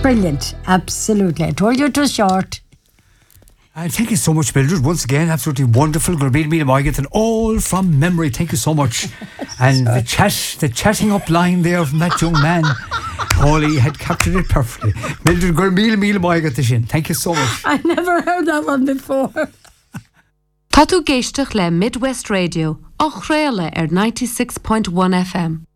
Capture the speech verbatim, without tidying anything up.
brilliant. Absolutely. I told you it was short. And thank you so much, Mildred. Once again, absolutely wonderful. Gurbeil Mila Moigat, and all from memory. Thank you so much. And the chat, the chatting up line there from that young man, Paulie had captured it perfectly. Mildred Gurbeil Mila Moigat the shin. Thank you so much. I never heard that one before. Tá tú géisteach le Midwest Radio, ó chréile ar ninety-six point one F M.